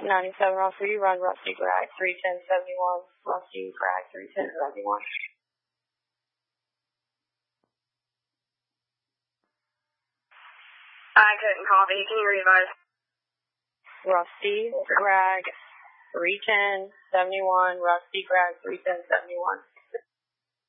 97 Rusty, run Rusty Grag 31071, Rusty Grag 31071. I couldn't copy. Can you revise? Rusty Grag 31071, Rusty Grag 31071.